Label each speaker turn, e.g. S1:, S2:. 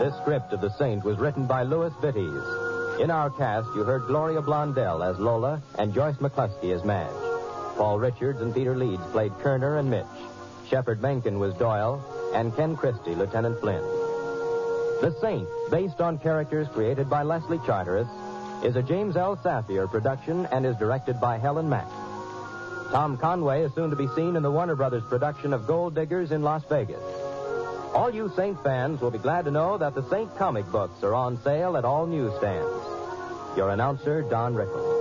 S1: This script of The Saint was written by Louis Vittes. In our cast, you heard Gloria Blondell as Lola and Joyce McCluskey as Madge. Paul Richards and Peter Leeds played Kerner and Mitch. Shepard Menken was Doyle, and Ken Christie, Lieutenant Flynn. The Saint, based on characters created by Leslie Charteris, is a James L. Safier production and is directed by Helen Mack. Tom Conway is soon to be seen in the Warner Brothers production of Gold Diggers in Las Vegas. All you Saint fans will be glad to know that the Saint comic books are on sale at all newsstands. Your announcer, Don Rickles.